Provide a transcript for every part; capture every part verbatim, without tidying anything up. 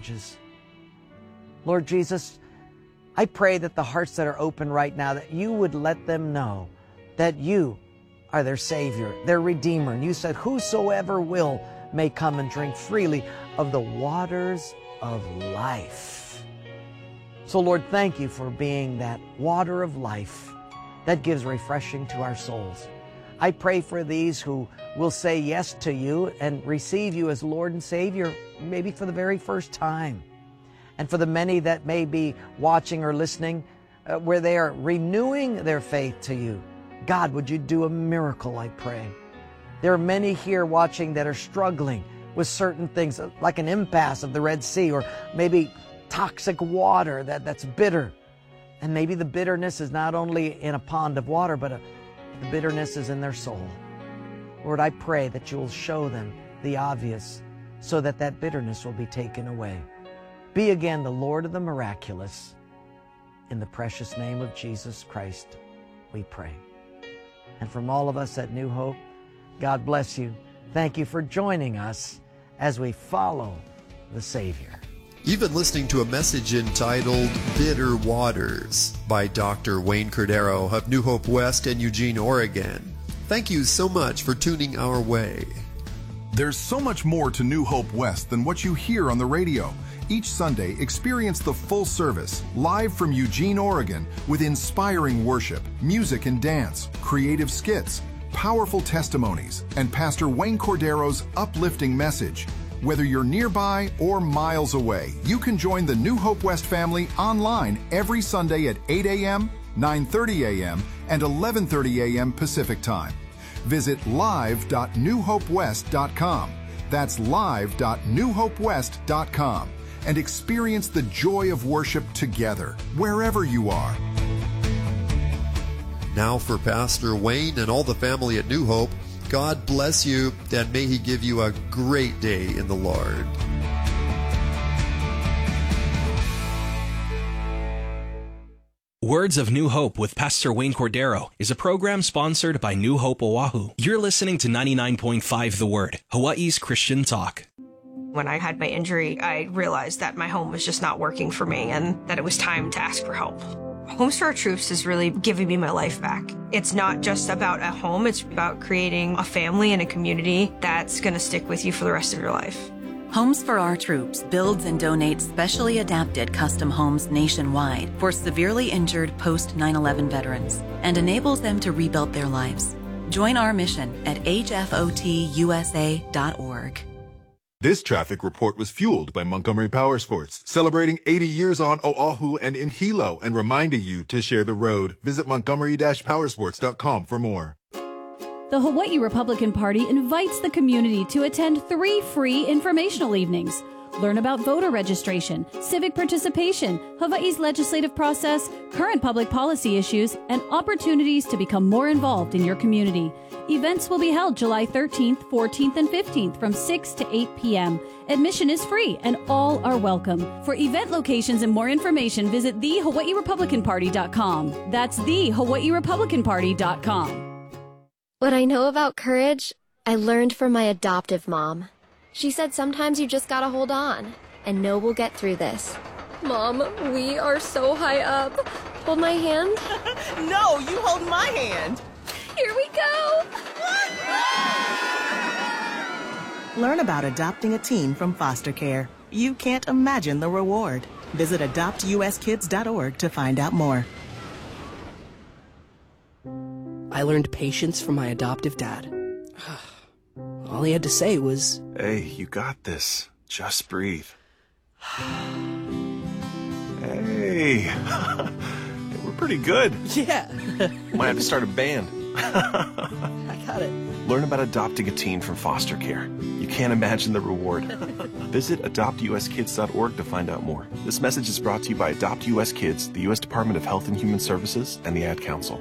messages. Lord Jesus, I pray that the hearts that are open right now, that you would let them know that you are their Savior, their Redeemer. And you said, whosoever will may come and drink freely of the waters of life. So Lord, thank you for being that water of life that gives refreshing to our souls. I pray for these who will say yes to you and receive you as Lord and Savior, maybe for the very first time. And for the many that may be watching or listening, uh, where they are renewing their faith to you, God, would you do a miracle, I pray. There are many here watching that are struggling with certain things, like an impasse of the Red Sea, or maybe toxic water that, that's bitter. And maybe the bitterness is not only in a pond of water, but a, the bitterness is in their soul. Lord, I pray that you will show them the obvious so that that bitterness will be taken away. Be again the Lord of the miraculous. In the precious name of Jesus Christ, we pray. And from all of us at New Hope, God bless you. Thank you for joining us as we follow the Savior. You've been listening to a message entitled Bitter Waters by Doctor Wayne Cordero of New Hope West in Eugene, Oregon. Thank you so much for tuning our way. There's so much more to New Hope West than what you hear on the radio. Each Sunday, experience the full service, live from Eugene, Oregon, with inspiring worship, music and dance, creative skits, powerful testimonies, and Pastor Wayne Cordero's uplifting message. Whether you're nearby or miles away, you can join the New Hope West family online every Sunday at eight a.m., nine thirty a.m., and eleven thirty a.m. Pacific Time. Visit live dot new hope west dot com. That's live dot new hope west dot com. And experience the joy of worship together, wherever you are. Now for Pastor Wayne and all the family at New Hope, God bless you, and may He give you a great day in the Lord. Words of New Hope with Pastor Wayne Cordero is a program sponsored by New Hope Oahu. You're listening to ninety-nine point five The Word, Hawaii's Christian talk. When I had my injury, I realized that my home was just not working for me and that it was time to ask for help. Homes for Our Troops is really giving me my life back. It's not just about a home, it's about creating a family and a community that's going to stick with you for the rest of your life. Homes for Our Troops builds and donates specially adapted custom homes nationwide for severely injured post nine eleven veterans and enables them to rebuild their lives. Join our mission at h f o t u s a dot org. This traffic report was fueled by Montgomery Power Sports, celebrating eighty years on Oahu and in Hilo and reminding you to share the road. Visit montgomery dash powersports dot com for more. The Hawaii Republican Party invites the community to attend three free informational evenings. Learn about voter registration, civic participation, Hawaii's legislative process, current public policy issues, and opportunities to become more involved in your community. Events will be held July thirteenth, fourteenth, and fifteenth from six to eight p.m. Admission is free and all are welcome. For event locations and more information, visit the hawaii republican party dot com. That's the hawaii republican party dot com. What I know about courage, I learned from my adoptive mom. She said sometimes you just gotta hold on and know we'll get through this. Mom, we are so high up. Hold my hand. No, you hold my hand. Here we go! Learn about adopting a teen from foster care. You can't imagine the reward. Visit adopt u s kids dot org to find out more. I learned patience from my adoptive dad. All he had to say was, "Hey, you got this. Just breathe." Hey, we're pretty good. Yeah. Might have to start a band. I got it. Learn about adopting a teen from foster care. You can't imagine the reward. Visit adopt u s kids dot org to find out more. This message is brought to you by Adopt U S Kids, the U S Department of Health and Human Services, and the Ad Council.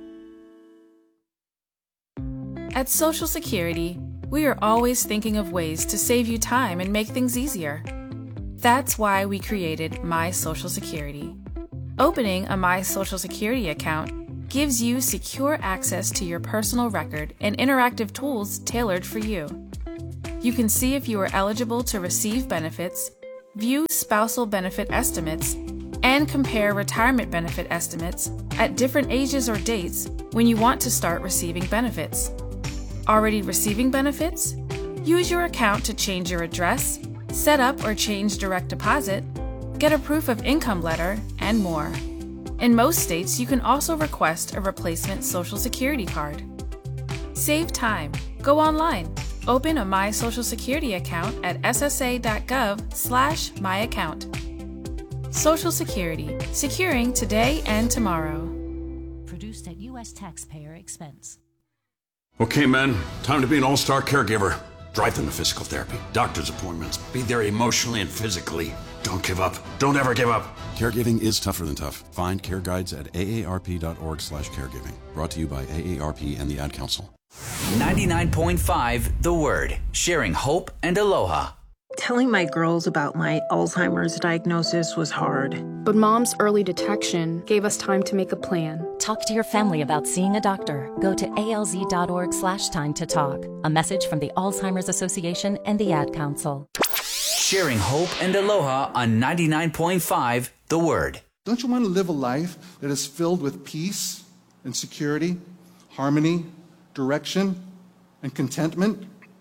At Social Security, we are always thinking of ways to save you time and make things easier. That's why we created My Social Security. Opening a My Social Security account gives you secure access to your personal record and interactive tools tailored for you. You can see if you are eligible to receive benefits, view spousal benefit estimates and compare retirement benefit estimates at different ages or dates when you want to start receiving benefits. Already receiving benefits? Use your account to change your address, set up or change direct deposit, get a proof of income letter, and more. In most states, you can also request a replacement Social Security card. Save time. Go online. Open a My Social Security account at s s a dot gov slash my account. Social Security, securing today and tomorrow. Produced at U S taxpayer expense. Okay, men, time to be an all-star caregiver. Drive them to physical therapy, doctor's appointments, be there emotionally and physically. Don't give up. Don't ever give up. Caregiving is tougher than tough. Find care guides at a a r p dot org slash caregiving. Brought to you by A A R P and the Ad Council. ninety-nine point five The Word, sharing hope and aloha. Telling my girls about my Alzheimer's diagnosis was hard. But Mom's early detection gave us time to make a plan. Talk to your family about seeing a doctor. Go to A L Z dot org slash time to talk. A message from the Alzheimer's Association and the Ad Council. Sharing hope and aloha on ninety-nine point five The Word. Don't you want to live a life that is filled with peace and security, harmony, direction, and contentment?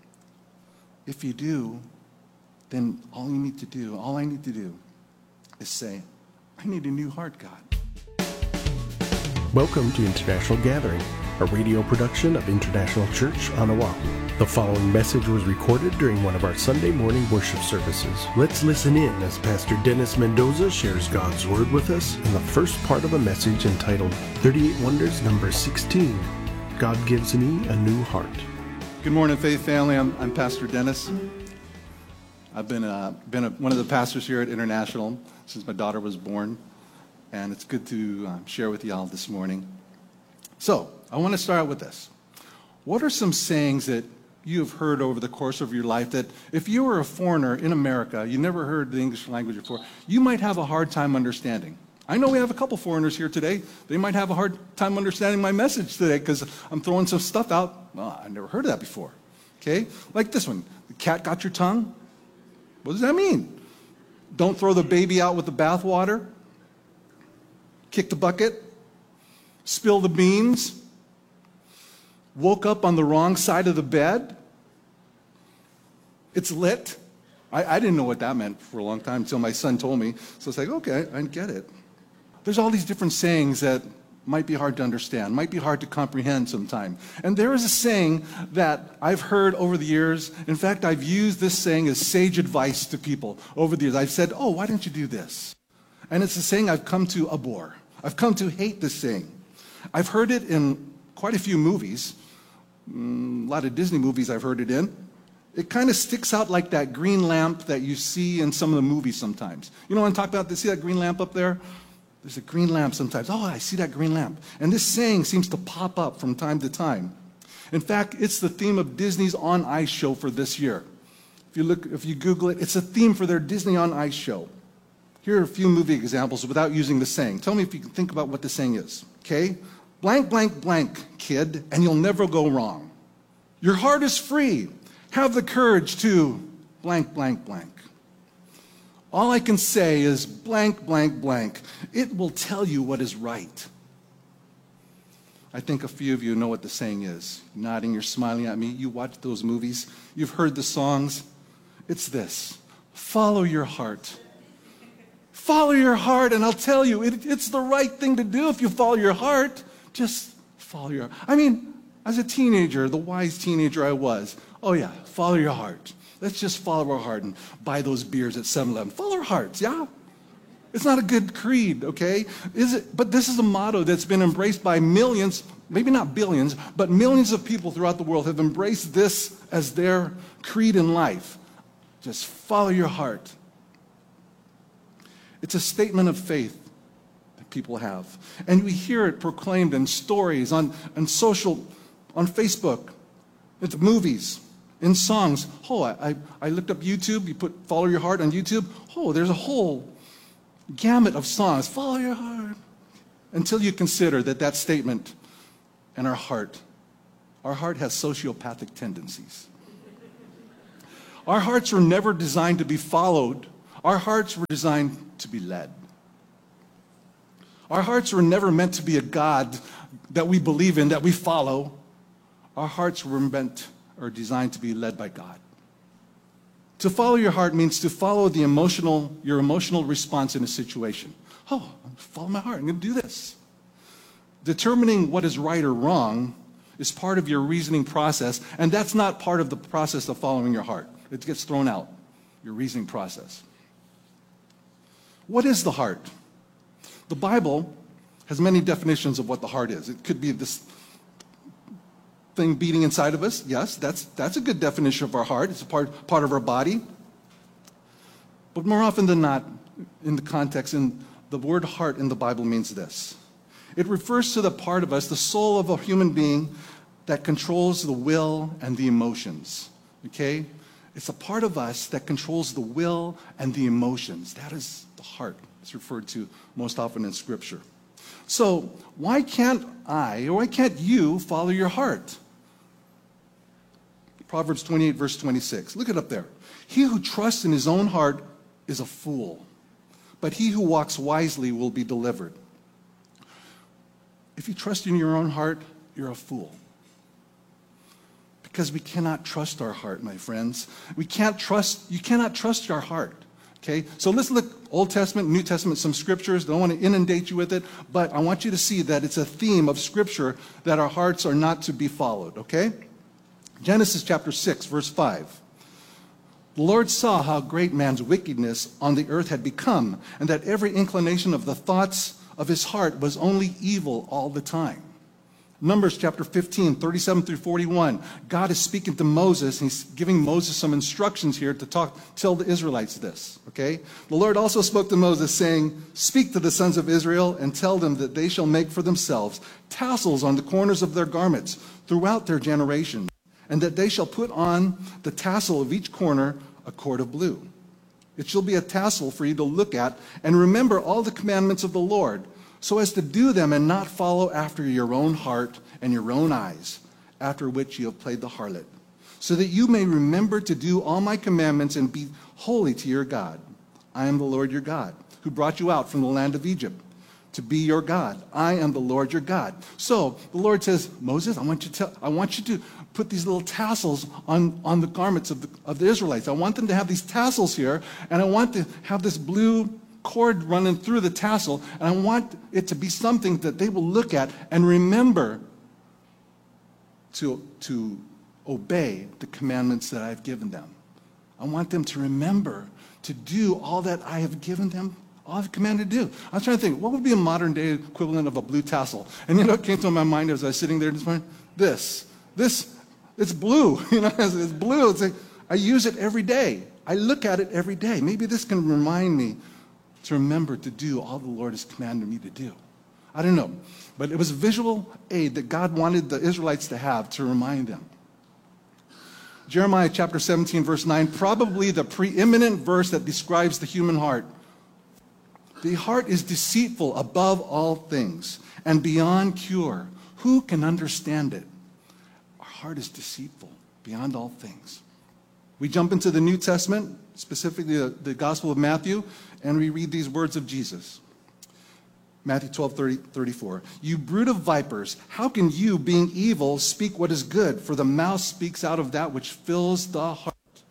If you do, then all you need to do, all I need to do, is say, I need a new heart, God. Welcome to International Gathering, a radio production of International Church on Oahu. The following message was recorded during one of our Sunday morning worship services. Let's listen in as Pastor Dennis Mendoza shares God's Word with us in the first part of a message entitled thirty-eight Wonders, number sixteen, God Gives Me a New Heart. Good morning, Faith Family. I'm, I'm Pastor Dennis. I've been, uh, been a, one of the pastors here at International since my daughter was born, and it's good to uh, share with y'all this morning. So, I want to start out with this. What are some sayings that you have heard over the course of your life that if you were a foreigner in America, you never heard the English language before, you might have a hard time understanding? I know we have a couple foreigners here today. They might have a hard time understanding my message today because I'm throwing some stuff out. Well, I've never heard of that before. Okay? Like this one. The cat got your tongue? What does that mean? Don't throw the baby out with the bathwater? Kick the bucket? Spill the beans? Woke up on the wrong side of the bed? It's lit? I, I didn't know what that meant for a long time until my son told me. So it's like, okay, I get it. There's all these different sayings that might be hard to understand, might be hard to comprehend sometime. And there is a saying that I've heard over the years. In fact, I've used this saying as sage advice to people over the years. I've said, oh, why don't you do this? And it's a saying I've come to abhor. I've come to hate this saying. I've heard it in quite a few movies. Mm, a lot of Disney movies I've heard it in. It kind of sticks out like that green lamp that you see in some of the movies sometimes. You know what I'm talking about? See that green lamp up there? There's a green lamp sometimes. Oh, I see that green lamp. And this saying seems to pop up from time to time. In fact, it's the theme of Disney's On Ice show for this year. If you look, if you Google it, it's a theme for their Disney On Ice show. Here are a few movie examples without using the saying. Tell me if you can think about what the saying is. Okay? Blank, blank, blank, kid, and you'll never go wrong. Your heart is free. Have the courage to blank, blank, blank. All I can say is blank, blank, blank. It will tell you what is right. I think a few of you know what the saying is. You're nodding, you're smiling at me. You watch those movies. You've heard the songs. It's this. Follow your heart. Follow your heart, and I'll tell you, it, it's the right thing to do if you follow your heart. Just follow your heart. I mean, as a teenager, the wise teenager I was, oh yeah, follow your heart. Let's just follow our heart and buy those beers at seven eleven. Follow our hearts, yeah? It's not a good creed, okay? Is it? But this is a motto that's been embraced by millions, maybe not billions, but millions of people throughout the world have embraced this as their creed in life. Just follow your heart. It's a statement of faith that people have. And we hear it proclaimed in stories, on, on social, on Facebook, it's movies, in songs. Oh, I, I looked up YouTube. You put Follow Your Heart on YouTube. Oh, there's a whole gamut of songs. Follow your heart. Until you consider that that statement and our heart, our heart has sociopathic tendencies. Our hearts were never designed to be followed. Our hearts were designed to be led. Our hearts were never meant to be a God that we believe in, that we follow. Our hearts were meant or designed to be led by God. To follow your heart means to follow the emotional, your emotional response in a situation. Oh, follow my heart. I'm going to do this. Determining what is right or wrong is part of your reasoning process, and that's not part of the process of following your heart. It gets thrown out, your reasoning process. What is the heart? The Bible has many definitions of what the heart is. It could be this thing beating inside of us. Yes, that's, that's a good definition of our heart. It's a part, part of our body. But more often than not, in the context, in the word heart in the Bible means this. It refers to the part of us, the soul of a human being, that controls the will and the emotions. Okay? It's a part of us that controls the will and the emotions. That is the heart. It's referred to most often in Scripture. So, why can't I, or why can't you follow your heart? Proverbs twenty-eight, verse twenty-six. Look it up there. He who trusts in his own heart is a fool, but he who walks wisely will be delivered. If you trust in your own heart, you're a fool. Because we cannot trust our heart, my friends. We can't trust, you cannot trust your heart. Okay, so let's look Old Testament, New Testament, some scriptures. Don't want to inundate you with it, but I want you to see that it's a theme of Scripture that our hearts are not to be followed, okay? Genesis chapter six, verse five. The Lord saw how great man's wickedness on the earth had become, and that every inclination of the thoughts of his heart was only evil all the time. Numbers chapter fifteen, thirty-seven through forty-one. God is speaking to Moses. He's giving Moses some instructions here to talk, tell the Israelites this, okay? The Lord also spoke to Moses, saying, "Speak to the sons of Israel and tell them that they shall make for themselves tassels on the corners of their garments throughout their generations, and that they shall put on the tassel of each corner a cord of blue. It shall be a tassel for you to look at and remember all the commandments of the Lord, so as to do them and not follow after your own heart and your own eyes, after which you have played the harlot, so that you may remember to do all my commandments and be holy to your God. I am the Lord your God, who brought you out from the land of Egypt to be your God. I am the Lord your God." So the Lord says, Moses, I want you to, tell, I want you to put these little tassels on, on the garments of the, of the Israelites. I want them to have these tassels here, and I want to have this blue cord running through the tassel, and I want it to be something that they will look at and remember to, to obey the commandments that I've given them. I want them to remember to do all that I have given them, all I've commanded to do. I was trying to think, what would be a modern day equivalent of a blue tassel? And you know what came to my mind as I was sitting there this morning? This. This, it's blue. You know, it's blue. It's like, I use it every day. I look at it every day. Maybe this can remind me to remember to do all the Lord has commanded me to do. I don't know. But it was a visual aid that God wanted the Israelites to have to remind them. Jeremiah chapter seventeen, verse nine, probably the preeminent verse that describes the human heart. The heart is deceitful above all things and beyond cure. Who can understand it? Our heart is deceitful beyond all things. We jump into the New Testament, specifically the, the Gospel of Matthew, and we read these words of Jesus. Matthew twelve, thirty, thirty-four. You brood of vipers, how can you, being evil, speak what is good? For the mouth speaks out of that which fills the heart.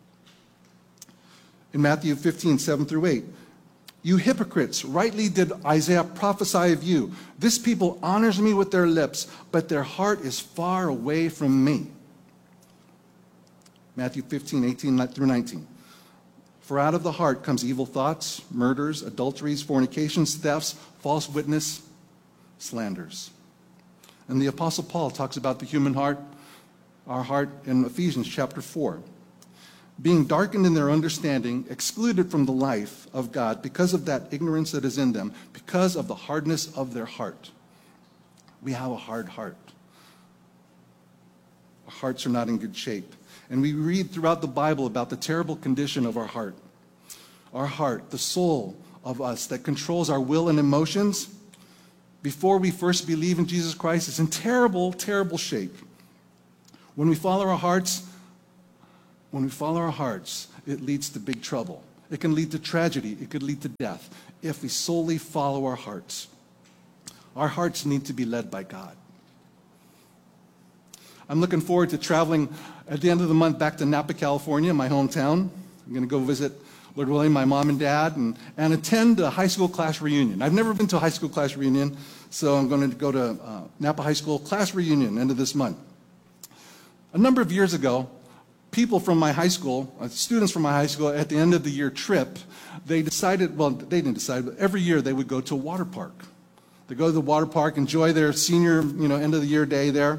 In Matthew fifteen, seven through eight. You hypocrites, rightly did Isaiah prophesy of you. This people honors me with their lips, but their heart is far away from me. Matthew fifteen, eighteen through nineteen. For out of the heart comes evil thoughts, murders, adulteries, fornications, thefts, false witness, slanders. And the Apostle Paul talks about the human heart, our heart, in Ephesians chapter four. Being darkened in their understanding, excluded from the life of God because of that ignorance that is in them, because of the hardness of their heart. We have a hard heart. Our hearts are not in good shape. And we read throughout the Bible about the terrible condition of our heart. Our heart, the soul of us that controls our will and emotions, before we first believe in Jesus Christ, is in terrible, terrible shape. When we follow our hearts, when we follow our hearts, it leads to big trouble. It can lead to tragedy. It could lead to death if we solely follow our hearts. Our hearts need to be led by God. I'm looking forward to traveling at the end of the month back to Napa, California, my hometown. I'm going to go visit, Lord willing, my mom and dad and, and attend a high school class reunion. I've never been to a high school class reunion, so I'm going to go to uh, Napa High School class reunion end of this month. A number of years ago, people from my high school, uh, students from my high school, at the end of the year trip, they decided, well, they didn't decide, but every year they would go to a water park. They go to the water park, enjoy their senior, you know, end of the year day there.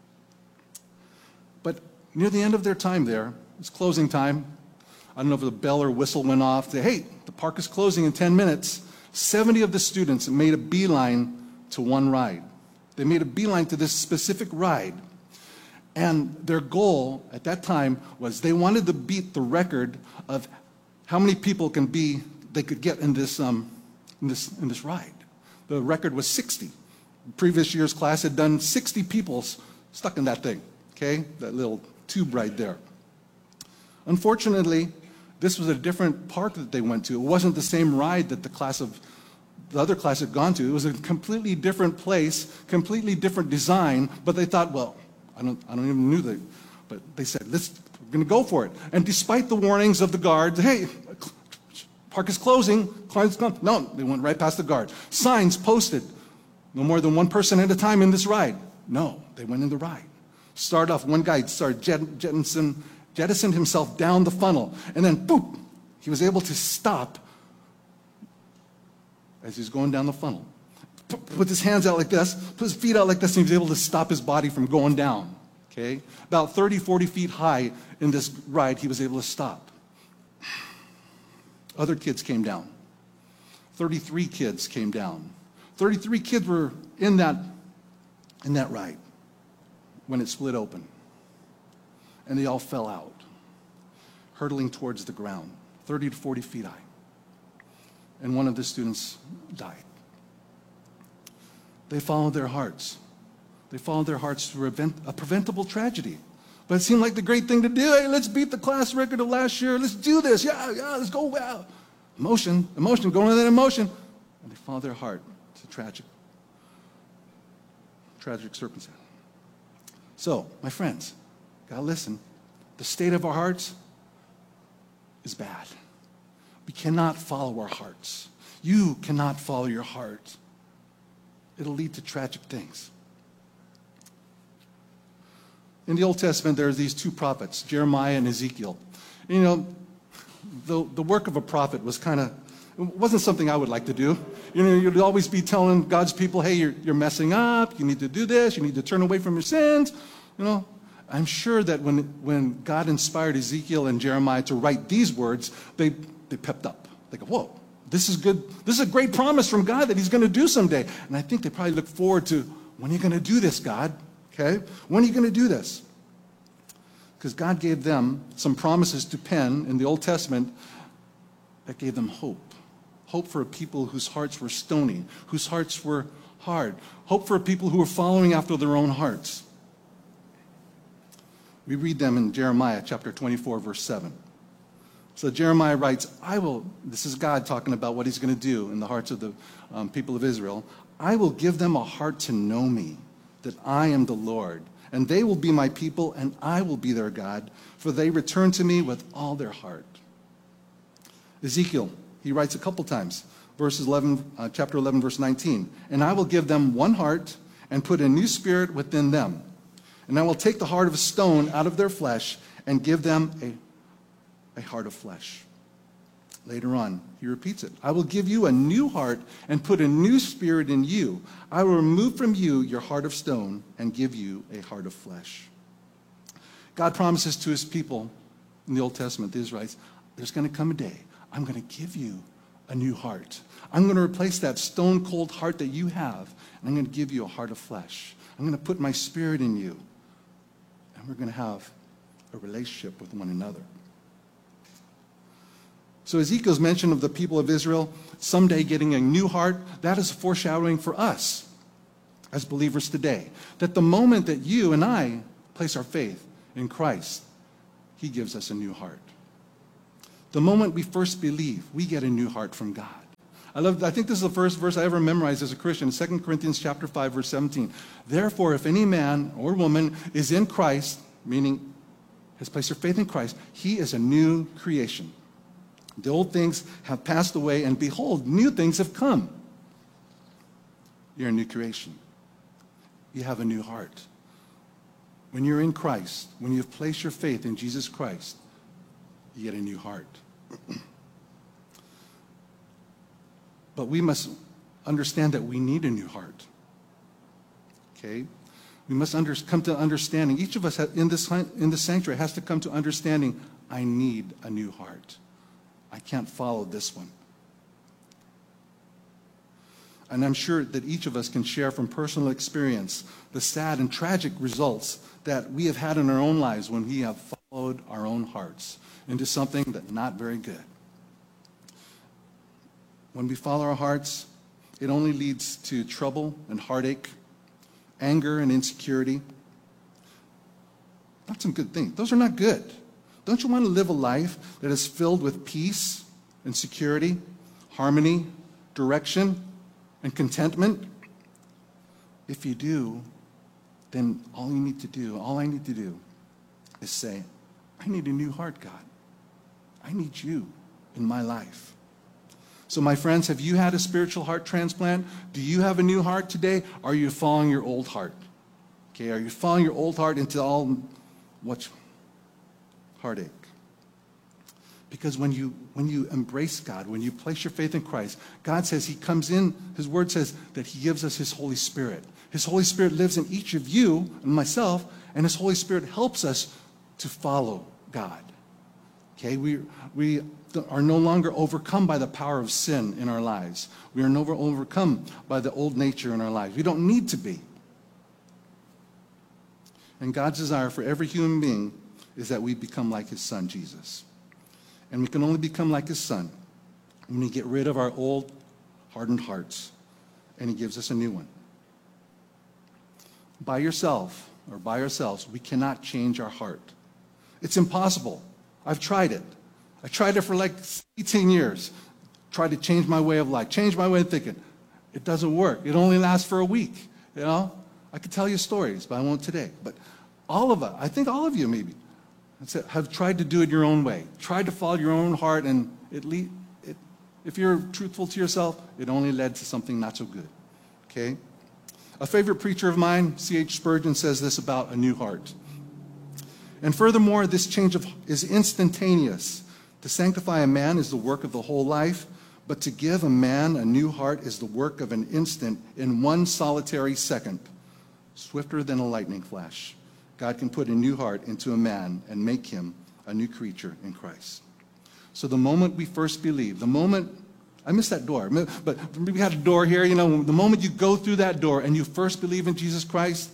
But near the end of their time there, it's closing time. I don't know if the bell or whistle went off. Say, hey, the park is closing in ten minutes. seventy of the students made a beeline to one ride. They made a beeline to this specific ride. And their goal at that time was they wanted to beat the record of how many people can be they could get in this um, in this in this ride. The record was sixty. The previous year's class had done sixty people stuck in that thing. Okay, that little tube right there. Unfortunately, this was a different park that they went to. It wasn't the same ride that the class of the other class had gone to. It was a completely different place, completely different design. But they thought, well, I don't, I don't even knew that. But they said, let's, we're going to go for it. And despite the warnings of the guards, hey, park is closing. Client's gone. No, they went right past the guard. Signs posted, no more than one person at a time in this ride. No, they went in the ride. Started off, one guy started jet, jettison, jettisoned himself down the funnel. And then, boop, he was able to stop as he was going down the funnel. Put his hands out like this, put his feet out like this, and he was able to stop his body from going down. Okay? About thirty, forty feet high in this ride, he was able to stop. Other kids came down. thirty-three kids came down. thirty-three kids were in that, in that ride when it split open. And they all fell out, hurtling towards the ground, thirty to forty feet high. And one of the students died. They followed their hearts. They followed their hearts to prevent a preventable tragedy. But it seemed like the great thing to do. Hey, let's beat the class record of last year. Let's do this. Yeah, yeah, let's go. Wow. Emotion, emotion, going with that emotion. And they followed their heart. It's a tragic, tragic circumstance. So, my friends, gotta listen. The state of our hearts is bad. We cannot follow our hearts. You cannot follow your heart. It'll lead to tragic things. In the Old Testament, there are these two prophets, Jeremiah and Ezekiel. You know, the, the work of a prophet was kind of, it wasn't something I would like to do. You know, you'd always be telling God's people, hey, you're, you're messing up, you need to do this, you need to turn away from your sins. You know, I'm sure that when, when God inspired Ezekiel and Jeremiah to write these words, they, they pepped up. They go, whoa, this is good. This is a great promise from God that he's going to do someday. And I think they probably look forward to, when are you going to do this, God? Okay? When are you going to do this? Because God gave them some promises to pen in the Old Testament that gave them hope. Hope for a people whose hearts were stony, whose hearts were hard. Hope for a people who were following after their own hearts. We read them in Jeremiah chapter twenty-four, verse seven. So Jeremiah writes, I will, this is God talking about what he's going to do in the hearts of the um, people of Israel. I will give them a heart to know me, that I am the Lord. And they will be my people, and I will be their God, for they return to me with all their heart. Ezekiel, he writes a couple times, verses eleven, uh, chapter eleven, verse nineteen. And I will give them one heart and put a new spirit within them. And I will take the heart of stone out of their flesh and give them a, a heart of flesh. Later on, he repeats it. I will give you a new heart and put a new spirit in you. I will remove from you your heart of stone and give you a heart of flesh. God promises to his people in the Old Testament, the Israelites, there's going to come a day, I'm going to give you a new heart. I'm going to replace that stone-cold heart that you have, and I'm going to give you a heart of flesh. I'm going to put my spirit in you, and we're going to have a relationship with one another. So Ezekiel's mention of the people of Israel someday getting a new heart, that is a foreshadowing for us as believers today. That the moment that you and I place our faith in Christ, he gives us a new heart. The moment we first believe, we get a new heart from God. I love, I think this is the first verse I ever memorized as a Christian, Second Corinthians chapter five, verse seventeen. Therefore, if any man or woman is in Christ, meaning has placed their faith in Christ, he is a new creation. The old things have passed away, and behold, new things have come. You're a new creation. You have a new heart. When you're in Christ, when you've placed your faith in Jesus Christ, you get a new heart. But we must understand that we need a new heart. Okay? We must under, come to understanding. Each of us in this, in this sanctuary has to come to understanding, I need a new heart. I can't follow this one. And I'm sure that each of us can share from personal experience the sad and tragic results that we have had in our own lives when we have followed our own hearts into something that's not very good. When we follow our hearts, it only leads to trouble and heartache, anger and insecurity. Not some good things. Those are not good. Don't you want to live a life that is filled with peace and security, harmony, direction, and contentment? If you do, then all you need to do, all I need to do is say, I need a new heart, God. I need you in my life. So my friends, have you had a spiritual heart transplant? Do you have a new heart today? Or are you following your old heart? Okay, are you following your old heart into all what heartache? Because when you when you embrace God, when you place your faith in Christ, God says he comes in, his word says that he gives us his Holy Spirit. His Holy Spirit lives in each of you and myself, and his Holy Spirit helps us to follow God. Okay, we we are no longer overcome by the power of sin in our lives. We are no longer overcome by the old nature in our lives. We don't need to be. And God's desire for every human being is that we become like his son, Jesus. And we can only become like his son when we get rid of our old, hardened hearts, and he gives us a new one. By yourself, or by ourselves, we cannot change our heart. It's impossible. I've tried it. I tried it for like eighteen years. Tried to change my way of life, change my way of thinking. It doesn't work. It only lasts for a week. You know, I could tell you stories, but I won't today. But all of us, I think all of you maybe, have tried to do it your own way. Tried to follow your own heart, and it, le- it, if you're truthful to yourself, it only led to something not so good. Okay? A favorite preacher of mine, C H Spurgeon, says this about a new heart. And furthermore, this change of, is instantaneous. To sanctify a man is the work of the whole life, but to give a man a new heart is the work of an instant in one solitary second, swifter than a lightning flash. God can put a new heart into a man and make him a new creature in Christ. So the moment we first believe, the moment, I missed that door, but we had a door here, you know, the moment you go through that door and you first believe in Jesus Christ,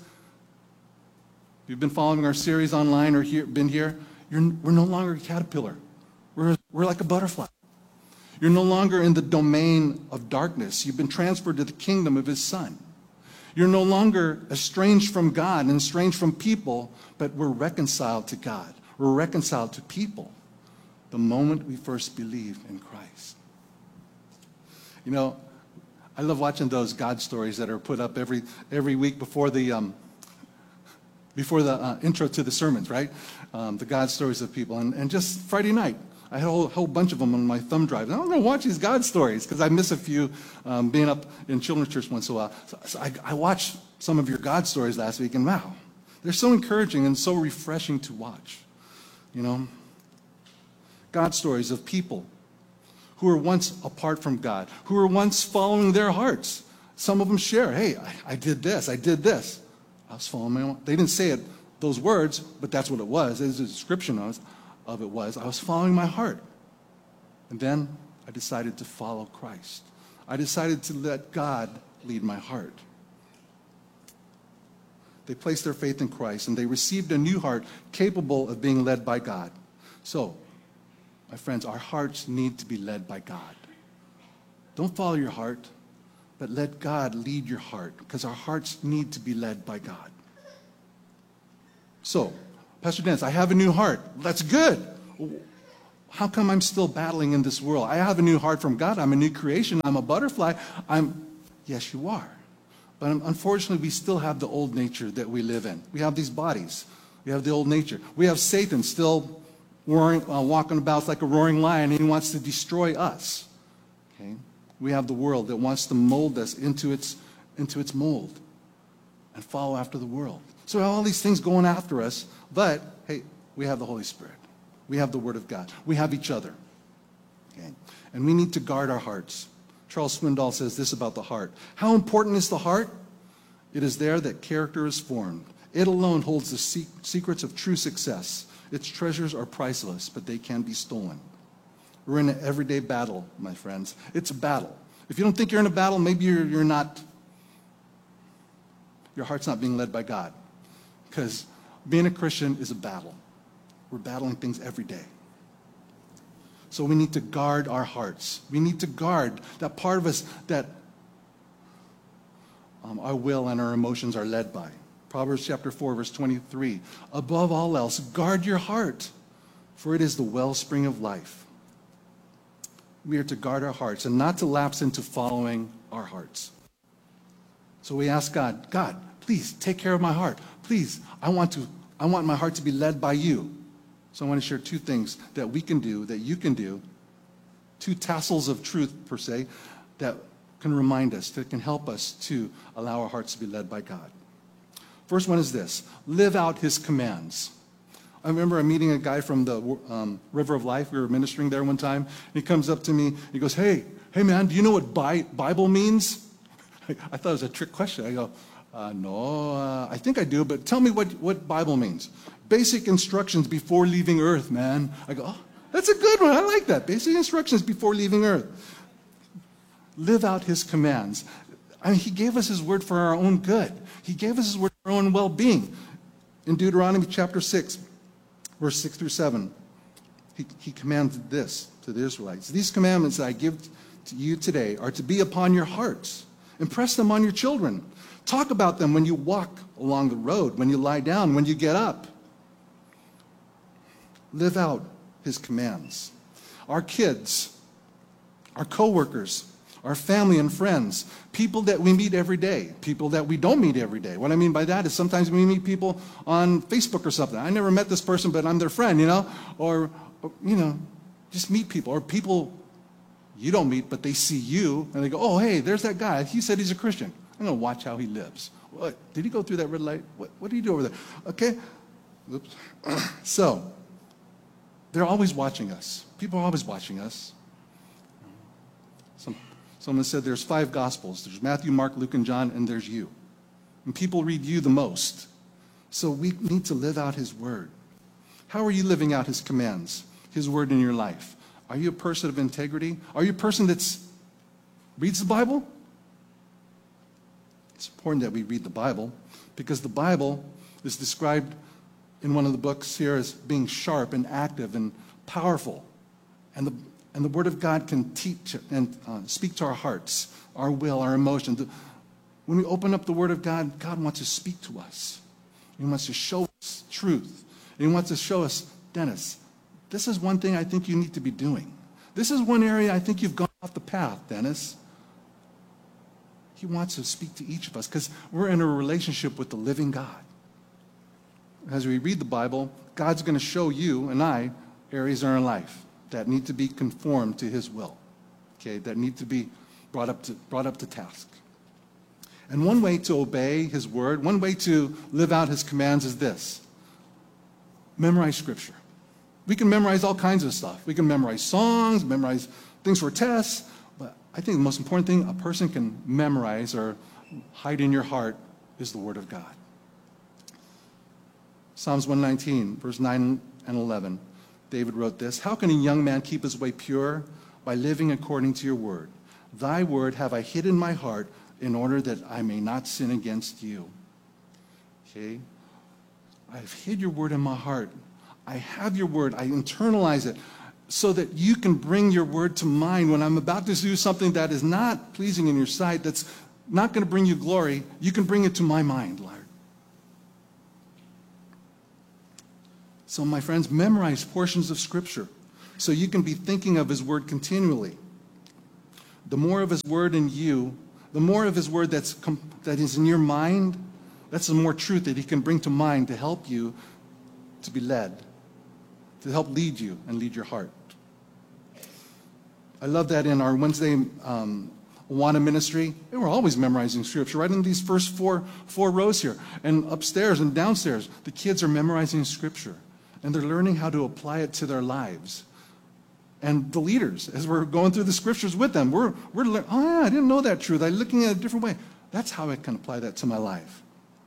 if you've been following our series online or here, been here, you're, we're no longer a caterpillar. We're, we're like a butterfly. You're no longer in the domain of darkness. You've been transferred to the kingdom of his son. You're no longer estranged from God and estranged from people, but we're reconciled to God. We're reconciled to people the moment we first believe in Christ. You know, I love watching those God stories that are put up every every week before the um, before the uh, intro to the sermons, right? Um, the God stories of people. And, and just Friday night, I had a whole, whole bunch of them on my thumb drive. And I'm going to watch these God stories because I miss a few um, being up in children's church once in a while. So, so I, I watched some of your God stories last week, and wow, they're so encouraging and so refreshing to watch. You know, God stories of people who were once apart from God, who were once following their hearts. Some of them share, hey, I, I did this, I did this. I was following my own. They didn't say it, those words, but that's what it was. It was a description of it. of it was, I was following my heart. And then I decided to follow Christ. I decided to let God lead my heart. They placed their faith in Christ, and they received a new heart capable of being led by God. So, my friends, our hearts need to be led by God. Don't follow your heart, but let God lead your heart, because our hearts need to be led by God. So, Pastor Dennis, I have a new heart. That's good. How come I'm still battling in this world? I have a new heart from God. I'm a new creation. I'm a butterfly. I'm, yes, you are. But unfortunately, we still have the old nature that we live in. We have these bodies. We have the old nature. We have Satan still roaring, uh, walking about like a roaring lion, and he wants to destroy us. Okay? We have the world that wants to mold us into its, into its mold and follow after the world. So we have all these things going after us, but hey, we have the Holy Spirit. We have the Word of God. We have each other. Okay? And we need to guard our hearts. Charles Swindoll says this about the heart. How important is the heart? It is there that character is formed. It alone holds the se- secrets of true success. Its treasures are priceless, but they can be stolen. We're in an everyday battle, my friends. It's a battle. If you don't think you're in a battle, maybe you're, you're not, your heart's not being led by God. Because being a Christian is a battle. We're battling things every day. So we need to guard our hearts. We need to guard that part of us that um, our will and our emotions are led by. Proverbs chapter four, verse twenty-three. Above all else, guard your heart, for it is the wellspring of life. We are to guard our hearts and not to lapse into following our hearts. So we ask God, God, please take care of my heart. Please, I want to, I want my heart to be led by you. So I want to share two things that we can do, that you can do, two tassels of truth, per se, that can remind us, that can help us to allow our hearts to be led by God. First one is this: live out his commands. I remember meeting a guy from the um, River of Life. We were ministering there one time. And he comes up to me. He goes, hey, hey, man, do you know what Bi- Bible means? I thought it was a trick question. I go, uh, no, uh, I think I do, but tell me what, what Bible means. Basic instructions before leaving earth, man. I go, oh, that's a good one. I like that. Basic instructions before leaving earth. Live out his commands. I mean, he gave us his word for our own good. He gave us his word for our own well-being. In Deuteronomy chapter six, verse six through seven, he, he commanded this to the Israelites. These commandments that I give to you today are to be upon your hearts. Impress them on your children. Talk about them when you walk along the road, when you lie down, when you get up. Live out his commands. Our kids, our coworkers, our family and friends, people that we meet every day, people that we don't meet every day. What I mean by that is sometimes we meet people on Facebook or something. I never met this person, but I'm their friend, you know? Or, or you know, just meet people. Or people you don't meet, but they see you, and they go, oh, hey, there's that guy. He said he's a Christian. I'm going to watch how he lives. What? Did he go through that red light? What, what did he do over there? Okay? Oops. So, they're always watching us. People are always watching us. Some, someone said there's five Gospels. There's Matthew, Mark, Luke, and John, and there's you. And people read you the most. So we need to live out his word. How are you living out his commands, his word in your life? Are you a person of integrity? Are you a person that reads the Bible? It's important that we read the Bible because the Bible is described in one of the books here as being sharp and active and powerful. And the, and the Word of God can teach and uh, speak to our hearts, our will, our emotions. When we open up the Word of God, God wants to speak to us. He wants to show us truth. And he wants to show us, Dennis, this is one thing I think you need to be doing. This is one area I think you've gone off the path, Dennis. He wants to speak to each of us because we're in a relationship with the living God. As we read the Bible, God's going to show you and I areas in our life that need to be conformed to his will, okay, that need to be brought up to, brought up to task. And one way to obey his word, one way to live out his commands is this: memorize Scripture. We can memorize all kinds of stuff. We can memorize songs, memorize things for tests, but I think the most important thing a person can memorize or hide in your heart is the Word of God. Psalms one nineteen, verse nine and eleven, David wrote this: how can a young man keep his way pure? By living according to your word. Thy word have I hid in my heart in order that I may not sin against you. Okay? I've hid your word in my heart. I have your word. I internalize it so that you can bring your word to mind when I'm about to do something that is not pleasing in your sight, that's not going to bring you glory. You can bring it to my mind, Lord. So, my friends, memorize portions of Scripture. so you can be thinking of his word continually. The more of his word in you, the more of his word that's that is in your mind, that's the more truth that he can bring to mind to help you to be led, to help lead you and lead your heart. I love that in our Wednesday um, Awana ministry, they were always memorizing scripture, right in these first four, four rows here. And upstairs and downstairs, the kids are memorizing scripture, and they're learning how to apply it to their lives. And the leaders, as we're going through the scriptures with them, we're, we're learning, oh yeah, I didn't know that truth. I'm looking at it a different way. That's how I can apply that to my life.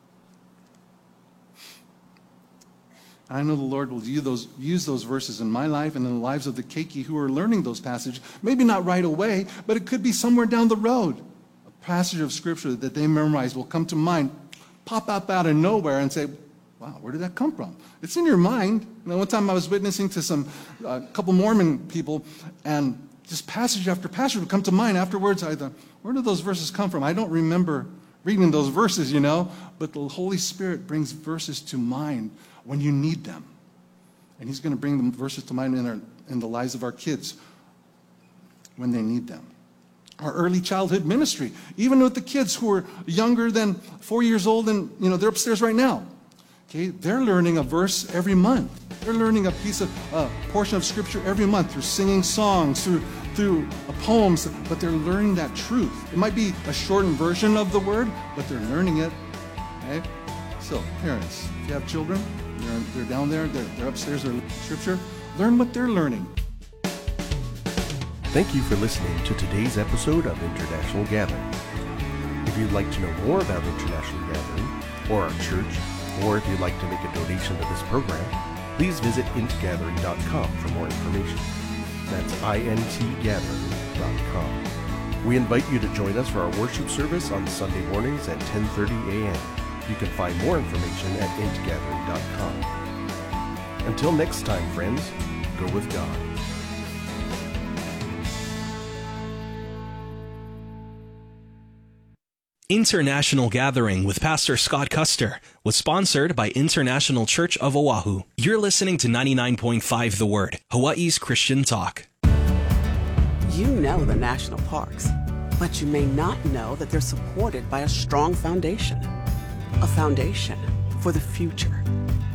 I know the Lord will use those, use those verses in my life and in the lives of the keiki who are learning those passages. Maybe not right away, but it could be somewhere down the road. A passage of scripture that they memorize will come to mind, pop up out of nowhere and say, wow, where did that come from? It's in your mind. You know, one time I was witnessing to some a uh, couple Mormon people, and just passage after passage would come to mind afterwards. I thought, where did those verses come from? I don't remember reading those verses, you know, but the Holy Spirit brings verses to mind when you need them. And he's going to bring the verses to mind in, our, in the lives of our kids when they need them. Our early childhood ministry, even with the kids who are younger than four years old, and you know they're upstairs right now. Okay, they're learning a verse every month. They're learning a piece of a uh, portion of scripture every month through singing songs, through through uh, poems. But they're learning that truth. It might be a shortened version of the word, but they're learning it. Okay, so parents, if you have children, they're, they're down there, they're, they're upstairs, they're learning scripture. Learn what they're learning. Thank you for listening to today's episode of International Gathering. If you'd like to know more about International Gathering, or our church, or if you'd like to make a donation to this program, please visit int gathering dot com for more information. That's int gathering dot com. We invite you to join us for our worship service on Sunday mornings at ten thirty a m You can find more information at int gathering dot com. Until next time, friends, go with God. International Gathering with Pastor Scott Custer was sponsored by International Church of Oahu. You're listening to ninety-nine point five The Word, Hawaii's Christian talk. You know the national parks, but you may not know that they're supported by a strong foundation. A foundation for the future.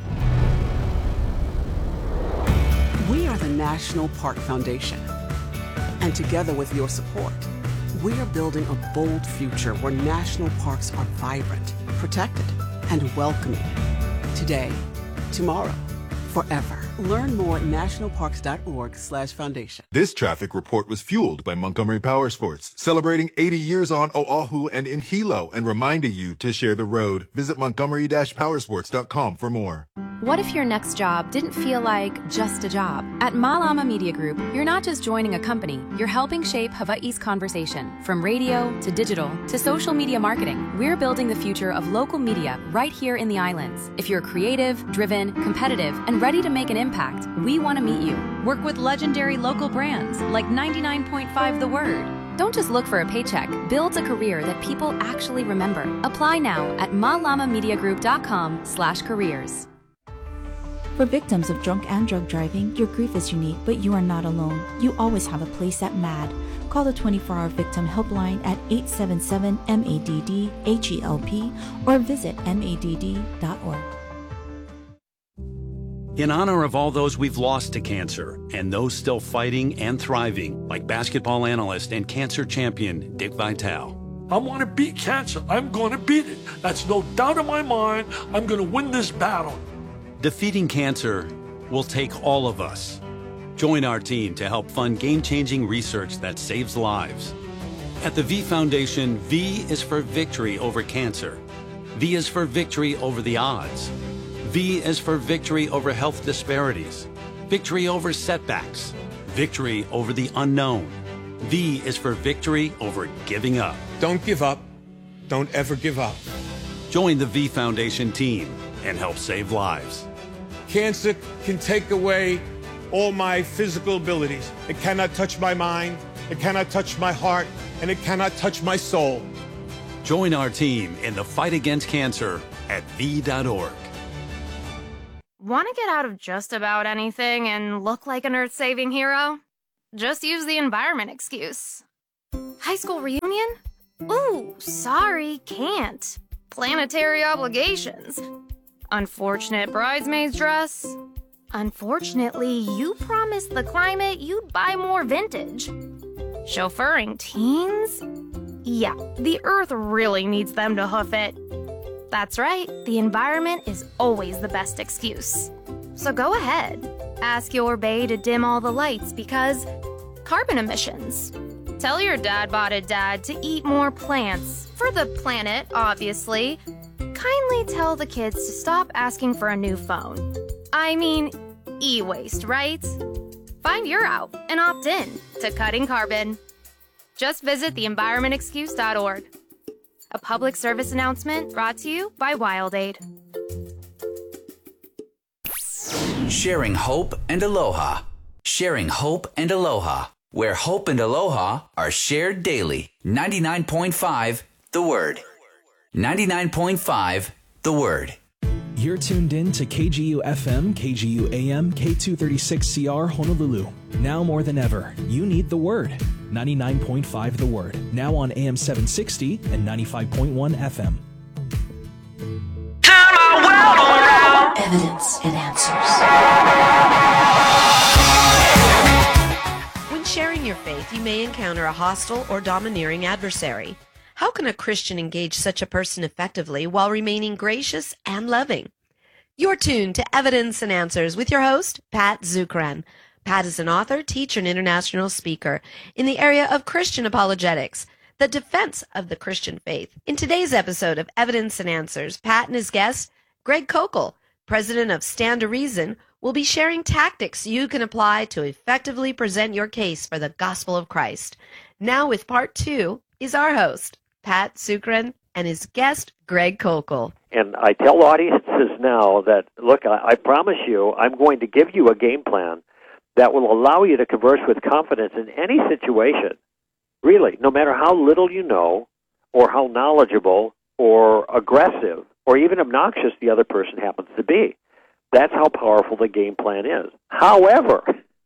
We are the National Park Foundation, and together with your support, we are building a bold future where national parks are vibrant, protected, and welcoming. Today, tomorrow, forever. Learn more at nationalparks.org slash foundation. This traffic report was fueled by Montgomery Power Sports, celebrating eighty years on Oahu and in Hilo, and reminding you to share the road. Visit montgomery dash powersports dot com for more. What if your next job didn't feel like just a job? At Malama Media Group, you're not just joining a company, you're helping shape Hawaii's conversation. From radio to digital to social media marketing, we're building the future of local media right here in the islands. If you're creative, driven, competitive, and ready to make an impact, we want to meet you. Work with legendary local brands like ninety-nine point five The Word. Don't just look for a paycheck. Build a career that people actually remember. Apply now at malamamediagroup.com slash careers. For victims of drunk and drug driving, your grief is unique, but you are not alone. You always have a place at M A D. Call the twenty-four hour Victim Helpline at eight seven seven M A D D H E L P or visit M A D D dot org. In honor of all those we've lost to cancer and those still fighting and thriving, like basketball analyst and cancer champion Dick Vitale. I want to beat cancer. I'm going to beat it. That's no doubt in my mind. I'm going to win this battle. Defeating cancer will take all of us. Join our team to help fund game-changing research that saves lives. At the V Foundation, V is for victory over cancer. V is for victory over the odds. V is for victory over health disparities, victory over setbacks, victory over the unknown. V is for victory over giving up. Don't give up. Don't ever give up. Join the V Foundation team and help save lives. Cancer can take away all my physical abilities. It cannot touch my mind, it cannot touch my heart, and it cannot touch my soul. Join our team in the fight against cancer at V dot org. Want to get out of just about anything and look like an earth-saving hero? Just use the environment excuse. High school reunion? Ooh, sorry, can't. Planetary obligations. Unfortunate bridesmaid's dress. Unfortunately, you promised the climate you'd buy more vintage. Chauffeuring teens? Yeah, the earth really needs them to hoof it. That's right, the environment is always the best excuse. So go ahead, ask your bae to dim all the lights because carbon emissions. Tell your dad-botted dad to eat more plants, for the planet, obviously. Kindly tell the kids to stop asking for a new phone. I mean, e-waste, right? Find your out and opt in to cutting carbon. Just visit the environment excuse dot org. A public service announcement brought to you by WildAid. Sharing hope and aloha. Sharing hope and aloha. Where hope and aloha are shared daily. ninety-nine point five The Word. ninety-nine point five The Word. You're tuned in to K G U F M, K G U A M, K two thirty-six C R Honolulu. Now more than ever, you need the Word. ninety-nine point five The Word. Now on A M seven sixty and ninety-five point one F M. Turn my world around. Evidence and answers. When sharing your faith, you may encounter a hostile or domineering adversary. How can a Christian engage such a person effectively while remaining gracious and loving? You're tuned to Evidence and Answers with your host, Pat Zukeran. Pat is an author, teacher, and international speaker in the area of Christian apologetics, the defense of the Christian faith. In today's episode of Evidence and Answers, Pat and his guest, Greg Koukl, president of Stand to Reason, will be sharing tactics you can apply to effectively present your case for the gospel of Christ. Now with part two is our host, Pat Zukeran, and his guest, Greg Koukl. And I tell audiences now that, look, I, I promise you, I'm going to give you a game plan that will allow you to converse with confidence in any situation, really, no matter how little you know or how knowledgeable or aggressive or even obnoxious the other person happens to be. That's how powerful the game plan is. However,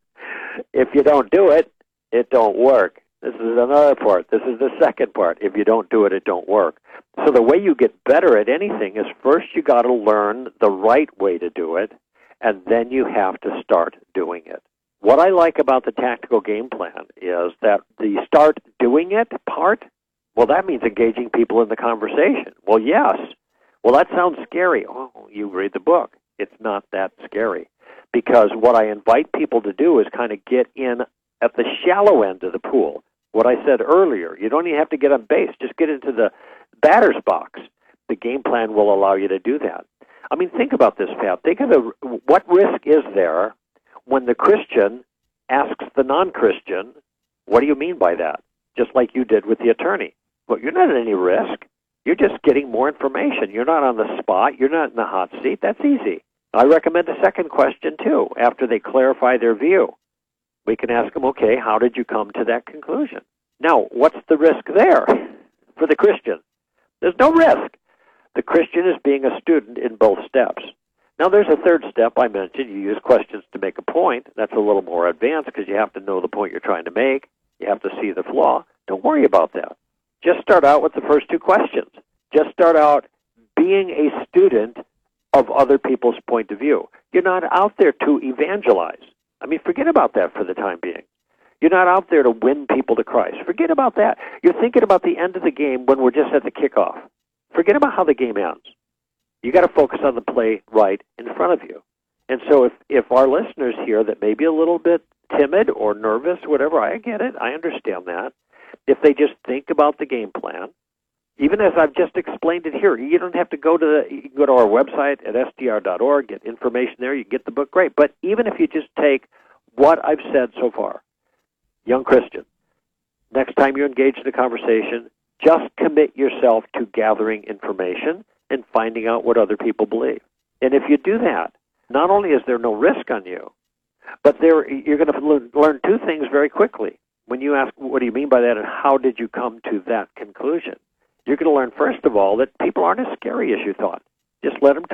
if you don't do it, it don't work. This is another part. This is the second part. If you don't do it, it don't work. So the way you get better at anything is first you got to learn the right way to do it, and then you have to start doing it. What I like about the tactical game plan is that the start doing it part, well, that means engaging people in the conversation. Well, yes. Well, that sounds scary. Oh, you read the book. It's not that scary. Because what I invite people to do is kind of get in at the shallow end of the pool. What I said earlier, you don't even have to get on base. Just get into the batter's box. The game plan will allow you to do that. I mean, think about this, Pat. Think of the, what risk is there when the Christian asks the non-Christian, what do you mean by that? Just like you did with the attorney. Well, you're not at any risk. You're just getting more information. You're not on the spot. You're not in the hot seat. That's easy. I recommend a second question, too, after they clarify their view. We can ask them, okay, how did you come to that conclusion? Now, what's the risk there for the Christian? There's no risk. The Christian is being a student in both steps. Now, there's a third step I mentioned. You use questions to make a point. That's a little more advanced because you have to know the point you're trying to make. You have to see the flaw. Don't worry about that. Just start out with the first two questions. Just start out being a student of other people's point of view. You're not out there to evangelize. I mean, forget about that for the time being. You're not out there to win people to Christ. Forget about that. You're thinking about the end of the game when we're just at the kickoff. Forget about how the game ends. You got to focus on the play right in front of you. And so if, if our listeners here that may be a little bit timid or nervous, whatever, I get it. I understand that. If they just think about the game plan, even as I've just explained it here, you don't have to go to the, you can go to our website at S D R dot org, get information there, you get the book, great. But even if you just take what I've said so far, young Christian, next time you're engaged in a conversation, just commit yourself to gathering information and finding out what other people believe. And if you do that, not only is there no risk on you, but there you're going to learn two things very quickly. When you ask, what do you mean by that, and how did you come to that conclusion? You're going to learn, first of all, that people aren't as scary as you thought. Just let them talk,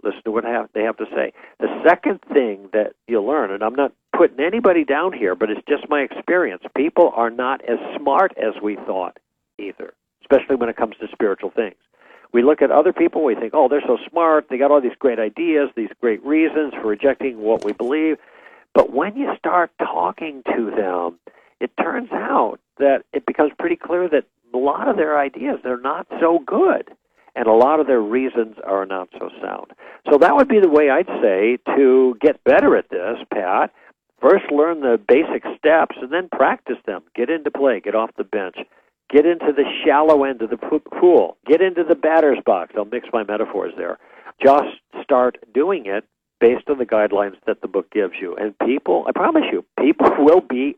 Listen to what have, they have to say. The second thing that you'll learn, and I'm not putting anybody down here, but it's just my experience, people are not as smart as we thought either, especially when it comes to spiritual things. We look at other people, we think, oh, they're so smart, they got all these great ideas, these great reasons for rejecting what we believe. But when you start talking to them, it turns out that it becomes pretty clear that a lot of their ideas, they're not so good, and a lot of their reasons are not so sound. So that would be the way I'd say to get better at this, Pat. First learn the basic steps, and then practice them. Get into play, get off the bench. Get into the shallow end of the pool. Get into the batter's box. I'll mix my metaphors there. Just start doing it based on the guidelines that the book gives you. And people, I promise you, people will be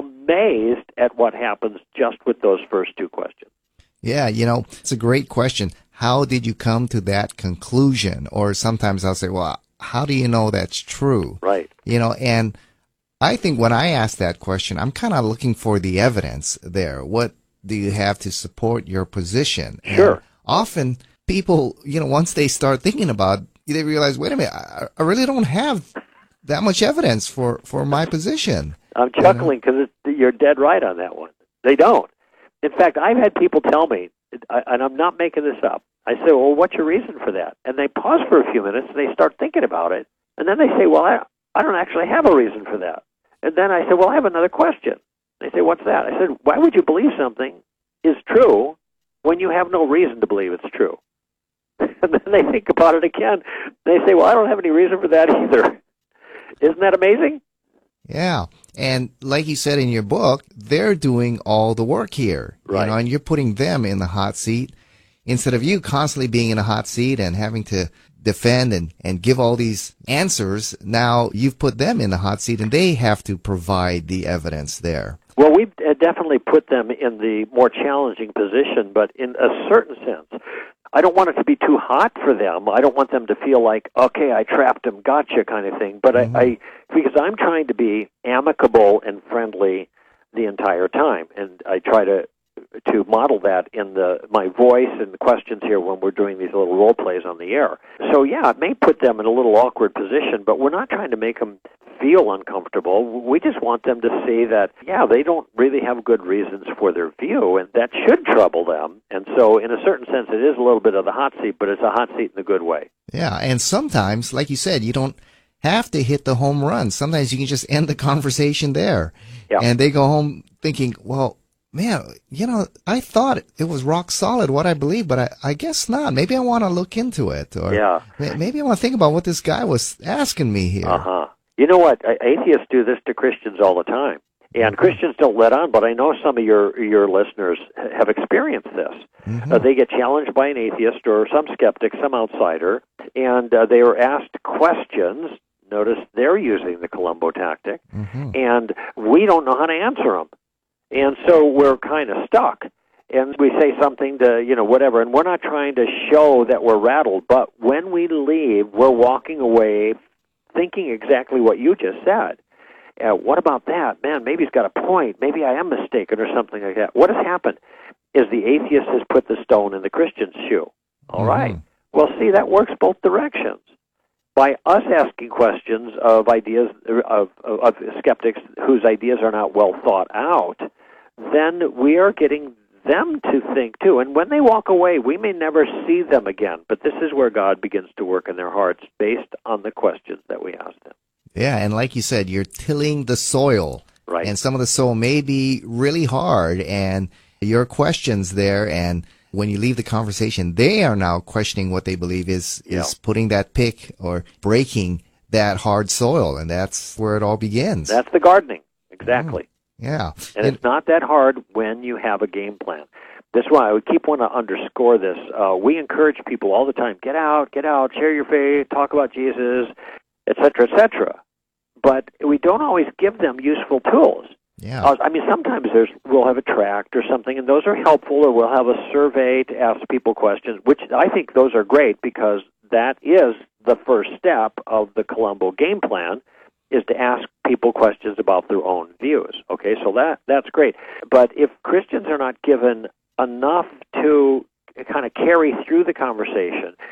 amazed at what happens just with those first two questions. Yeah, you know, it's a great question. How did you come to that conclusion? Or sometimes I'll say, well, how do you know that's true? Right. You know, and I think when I ask that question, I'm kind of looking for the evidence there. What do you have to support your position? Sure. And often people, you know, once they start thinking about it, they realize, wait a minute, I, I really don't have that much evidence for, for my position. I'm chuckling because you're dead right on that one. They don't. In fact, I've had people tell me, and I'm not making this up, I say, well, what's your reason for that? And they pause for a few minutes, and they start thinking about it, and then they say, well, I, I don't actually have a reason for that. And then I say, well, I have another question. They say, what's that? I said, why would you believe something is true when you have no reason to believe it's true? And then they think about it again. They say, well, I don't have any reason for that either. Isn't that amazing? Yeah. And like you said in your book, they're doing all the work here. Right. You know, and you're putting them in the hot seat instead of you constantly being in a hot seat and having to defend and, and give all these answers. Now you've put them in the hot seat and they have to provide the evidence there. Well, we've definitely put them in the more challenging position, but in a certain sense, I don't want it to be too hot for them. I don't want them to feel like, okay, I trapped them, gotcha kind of thing. But mm-hmm. I, I, because I'm trying to be amicable and friendly the entire time, and I try to to model that in the my voice and the questions here when we're doing these little role plays on the air. So yeah, it may put them in a little awkward position, but we're not trying to make them feel uncomfortable. We just want them to see that, yeah, they don't really have good reasons for their view, and that should trouble them. And so in a certain sense, it is a little bit of the hot seat, but it's a hot seat in a good way. Yeah, and sometimes, like you said, you don't have to hit the home run. Sometimes you can just end the conversation there. Yeah. And they go home thinking, well, man, you know, I thought it was rock solid what I believe, but I, I guess not. Maybe I want to look into it. Or yeah. maybe I want to think about what this guy was asking me here. Uh-huh. You know what? Atheists do this to Christians all the time. And Christians don't let on, but I know some of your your listeners have experienced this. Mm-hmm. Uh, they get challenged by an atheist or some skeptic, some outsider, and uh, they are asked questions. Notice they're using the Columbo tactic, mm-hmm. and we don't know how to answer them. And so we're kind of stuck. And we say something to, you know, whatever, and we're not trying to show that we're rattled, but when we leave, we're walking away thinking exactly what you just said. Uh, what about that? Man, maybe he's got a point. Maybe I am mistaken or something like that. What has happened is the atheist has put the stone in the Christian's shoe. All mm-hmm. right. Well, see, that works both directions. By us asking questions of ideas of, of, of skeptics whose ideas are not well thought out, then we are getting them to think too. And when they walk away, we may never see them again. But this is where God begins to work in their hearts based on the questions that we ask them. Yeah, and like you said, you're tilling the soil. Right. And some of the soil may be really hard, and your questions there, and when you leave the conversation, they are now questioning what they believe is, yeah. is putting that pick or breaking that hard soil, and that's where it all begins. That's the gardening, exactly. Mm. Yeah. And it's not that hard when you have a game plan. That's why I would keep wanting to underscore this. Uh, we encourage people all the time, get out, get out, share your faith, talk about Jesus, et cetera, et cetera. But we don't always give them useful tools. Yeah. Uh, I mean, sometimes there's we'll have a tract or something, and those are helpful, or we'll have a survey to ask people questions, which I think those are great because that is the first step of the Columbo game plan, is to ask people questions about their own views. Okay, so that that's great. But if Christians are not given enough to kind of carry through the conversation,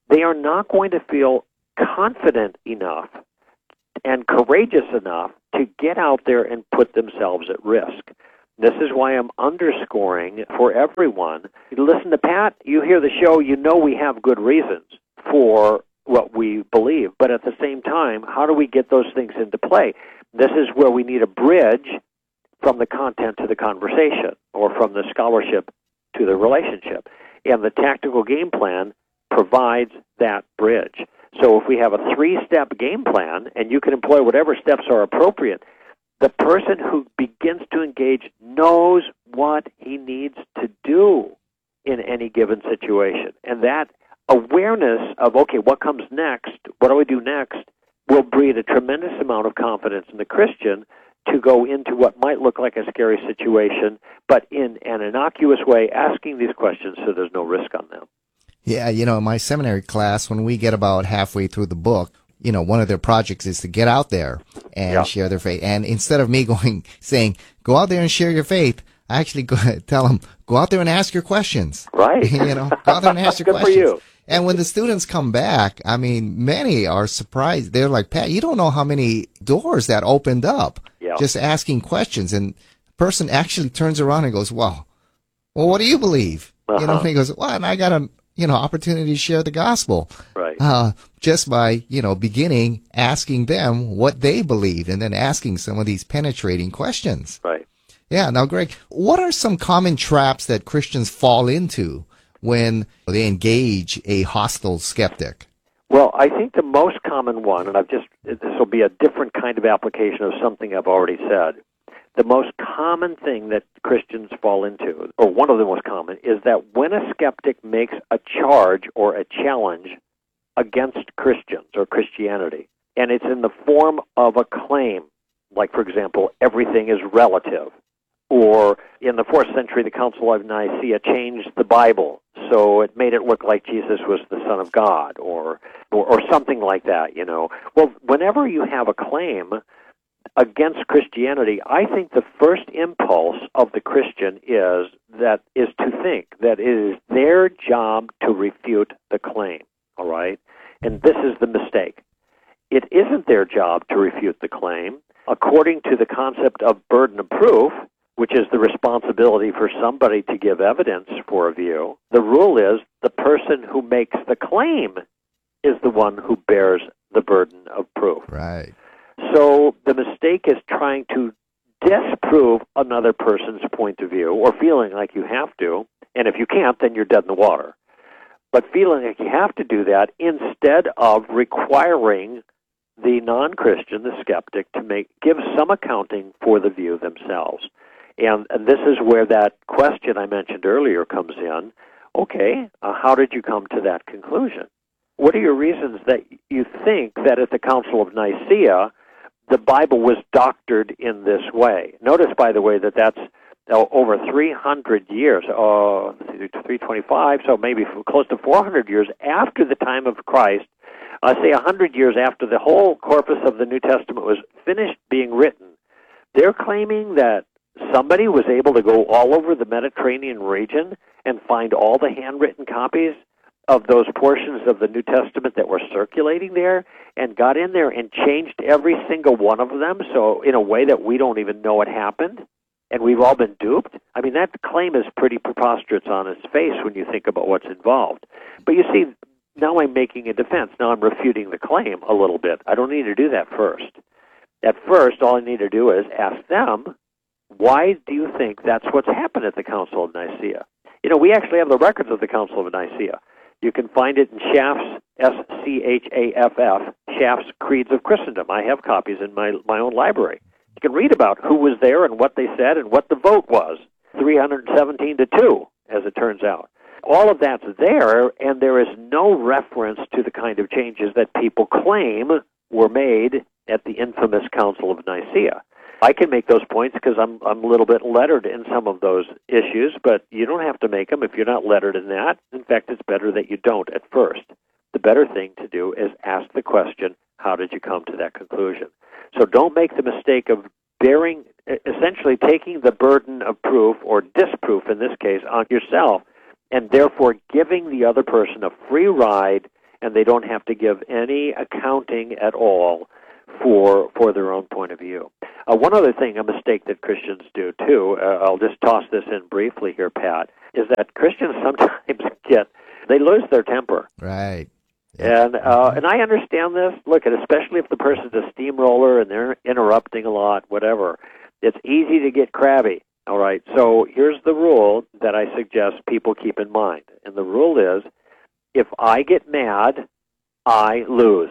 they are not going to feel confident enough and courageous enough to get out there and put themselves at risk. This is why I'm underscoring for everyone. You listen to Pat, you hear the show, you know we have good reasons for what we believe. But at the same time, how do we get those things into play? This is where we need a bridge from the content to the conversation, or from the scholarship to the relationship. And the tactical game plan provides that bridge. So if we have a three-step game plan, and you can employ whatever steps are appropriate, the person who begins to engage knows what he needs to do in any given situation. And that awareness of, okay, what comes next, what do I do next, will breed a tremendous amount of confidence in the Christian to go into what might look like a scary situation, but in an innocuous way, asking these questions so there's no risk on them. Yeah, you know, in my seminary class, when we get about halfway through the book, you know, one of their projects is to get out there and yeah. share their faith. And instead of me going, saying, go out there and share your faith, I actually go, tell them, go out there and ask your questions. Right. You know, go out there and ask your Good questions. For you. And when the students come back, I mean, many are surprised. They're like, Pat, you don't know how many doors that opened up yeah. just asking questions. And the person actually turns around and goes, well, well, what do you believe? Uh-huh. You know, and he goes, well, and I got a, you know, opportunity to share the gospel. Right. Uh, just by, you know, beginning asking them what they believe and then asking some of these penetrating questions. Right. Yeah. Now, Greg, what are some common traps that Christians fall into when they engage a hostile skeptic? Well, I think the most common one, and I've just, this will be a different kind of application of something I've already said. The most common thing that Christians fall into, or one of the most common, is that when a skeptic makes a charge or a challenge against Christians or Christianity, and it's in the form of a claim, like, for example, everything is relative, or in the fourth century, the Council of Nicaea changed the Bible, so it made it look like Jesus was the Son of God, or, or, or something like that, you know. Well, whenever you have a claim against Christianity, I think the first impulse of the Christian is that is to think that it is their job to refute the claim, all right? And this is the mistake. It isn't their job to refute the claim. According to the concept of burden of proof, which is the responsibility for somebody to give evidence for a view, the rule is the person who makes the claim is the one who bears the burden of proof. Right. So the mistake is trying to disprove another person's point of view, or feeling like you have to, and if you can't, then you're dead in the water. But feeling like you have to do that instead of requiring the non-Christian, the skeptic, to make give some accounting for the view themselves. And, and this is where that question I mentioned earlier comes in. Okay, uh, how did you come to that conclusion? What are your reasons that you think that at the Council of Nicaea, the Bible was doctored in this way? Notice, by the way, that that's uh, over three hundred years, uh, three twenty-five, so maybe close to four hundred years after the time of Christ, uh, say one hundred years after the whole corpus of the New Testament was finished being written. They're claiming that somebody was able to go all over the Mediterranean region and find all the handwritten copies of those portions of the New Testament that were circulating there, and got in there and changed every single one of them, so in a way that we don't even know it happened, and we've all been duped. I mean, that claim is pretty preposterous on its face when you think about what's involved. But you see, now I'm making a defense. Now I'm refuting the claim a little bit. I don't need to do that first. At first, all I need to do is ask them, why do you think that's what's happened at the Council of Nicaea? You know, we actually have the records of the Council of Nicaea. You can find it in Schaff's, S C H A F F, Schaff's Creeds of Christendom. I have copies in my, my own library. You can read about who was there and what they said and what the vote was, three hundred seventeen to two, as it turns out. All of that's there, and there is no reference to the kind of changes that people claim were made at the infamous Council of Nicaea. I can make those points because I'm I'm a little bit lettered in some of those issues, but you don't have to make them if you're not lettered in that. In fact, it's better that you don't at first. The better thing to do is ask the question, how did you come to that conclusion? So don't make the mistake of bearing, essentially taking the burden of proof, or disproof in this case, on yourself, and therefore giving the other person a free ride and they don't have to give any accounting at all for for their own point of view. Uh, one other thing, a mistake that Christians do too, uh, I'll just toss this in briefly here, Pat, is that Christians sometimes get, they lose their temper. Right. And uh, and I understand this. Look, and especially if the person's a steamroller and they're interrupting a lot, whatever, it's easy to get crabby. All right, so here's the rule that I suggest people keep in mind. And the rule is, if I get mad, I lose.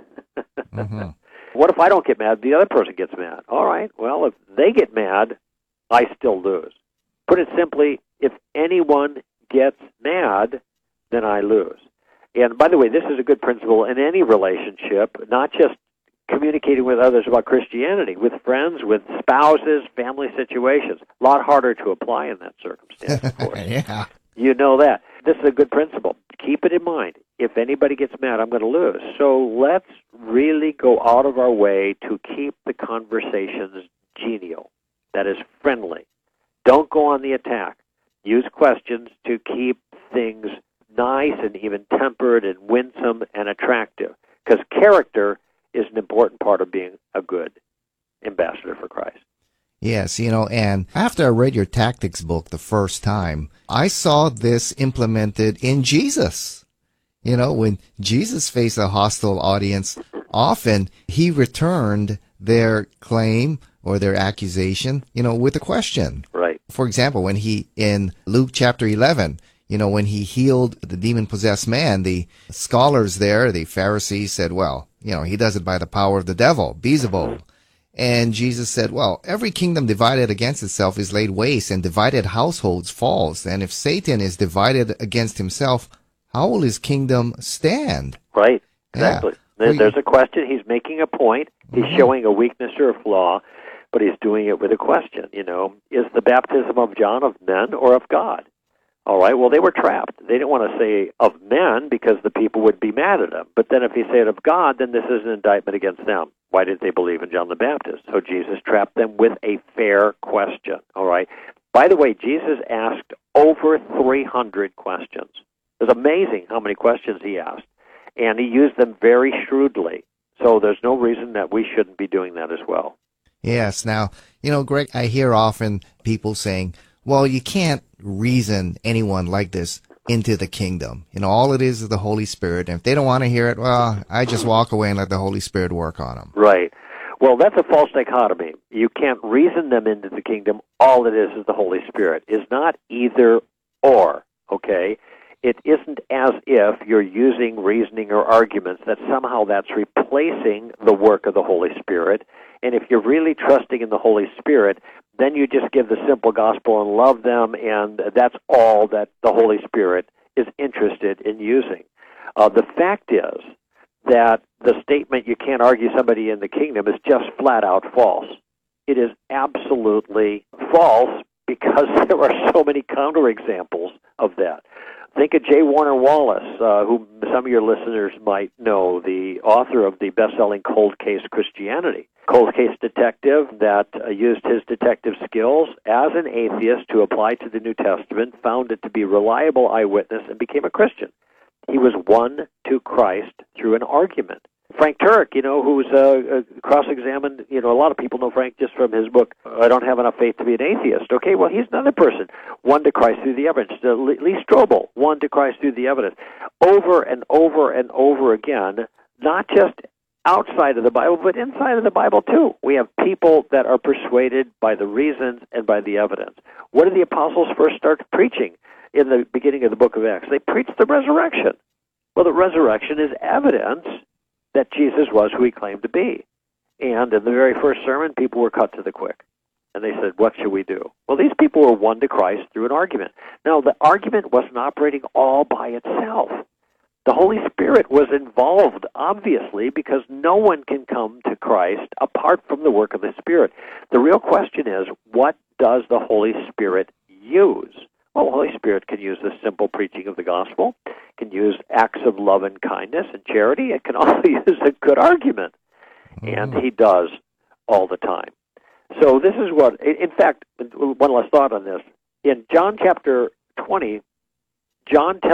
Mm-hmm. What if I don't get mad, the other person gets mad? All right, well, if they get mad, I still lose. Put it simply, if anyone gets mad, then I lose. And by the way, this is a good principle in any relationship, not just communicating with others about Christianity, with friends, with spouses, family situations. A lot harder to apply in that circumstance, of course. Yeah. You know that. This is a good principle. Keep it in mind. If anybody gets mad, I'm going to lose. So let's really go out of our way to keep the conversations genial, that is, friendly. Don't go on the attack. Use questions to keep things nice and even-tempered and winsome and attractive, because character is an important part of being a good ambassador for Christ. Yes, you know, and after I read your tactics book the first time, I saw this implemented in Jesus. You know, when Jesus faced a hostile audience, often he returned their claim or their accusation, you know, with a question. Right. For example, when he, in Luke chapter eleven, you know, when he healed the demon-possessed man, the scholars there, the Pharisees, said, well, you know, he does it by the power of the devil, Beelzebub. And Jesus said, well, every kingdom divided against itself is laid waste, and divided households falls. And if Satan is divided against himself, how will his kingdom stand? Right, exactly. Yeah. There, there's a question. He's making a point. He's mm-hmm. showing a weakness or a flaw, but he's doing it with a question. You know, is the baptism of John of men or of God? All right, well, they were trapped. They didn't want to say of men because the people would be mad at them. But then if he said of God, then this is an indictment against them. Why did they believe in John the Baptist? So Jesus trapped them with a fair question. All right. By the way, Jesus asked over three hundred questions. It was amazing how many questions he asked, and he used them very shrewdly. So there's no reason that we shouldn't be doing that as well. Yes. Now, you know, Greg, I hear often people saying, well, you can't reason anyone like this into the kingdom. You know, all it is is the Holy Spirit. And if they don't want to hear it, well, I just walk away and let the Holy Spirit work on them. Right. Well, that's a false dichotomy. You can't reason them into the kingdom. All it is is the Holy Spirit. It's not either or, okay? It isn't as if you're using reasoning or arguments that somehow that's replacing the work of the Holy Spirit. And if you're really trusting in the Holy Spirit, then you just give the simple gospel and love them, and that's all that the Holy Spirit is interested in using. Uh, the fact is that the statement you can't argue somebody in the kingdom is just flat out false. It is absolutely false because there are so many counterexamples of that. Think of J. Warner Wallace, uh, who some of your listeners might know, the author of the best-selling Cold Case Christianity. Cold case detective that uh, used his detective skills as an atheist to apply to the New Testament, found it to be a reliable eyewitness, and became a Christian. He was won to Christ through an argument. Frank Turek, you know, who was uh, uh, cross-examined, you know, a lot of people know Frank just from his book, I Don't Have Enough Faith to Be an Atheist. Okay, well, he's another person, won to Christ through the evidence. Uh, Lee Strobel, won to Christ through the evidence. Over and over and over again, not just outside of the Bible, but inside of the Bible, too. We have people that are persuaded by the reasons and by the evidence. What did the apostles first start preaching in the beginning of the book of Acts? They preached the resurrection. Well, the resurrection is evidence that Jesus was who he claimed to be. And in the very first sermon, people were cut to the quick. And they said, what should we do? Well, these people were won to Christ through an argument. Now, the argument wasn't operating all by itself. The Holy Spirit was involved, obviously, because no one can come to Christ apart from the work of the Spirit. The real question is, what does the Holy Spirit use? Well, the Holy Spirit can use the simple preaching of the gospel, can use acts of love and kindness and charity. It can also use a good argument, and he does all the time. So this is what, in fact, one last thought on this. In John chapter twenty, John tells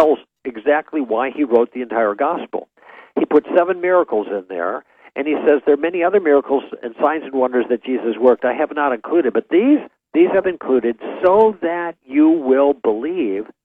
exactly why he wrote the entire gospel. He put seven miracles in there, and he says there are many other miracles and signs and wonders that Jesus worked I have not included, but these these have included so that you will believe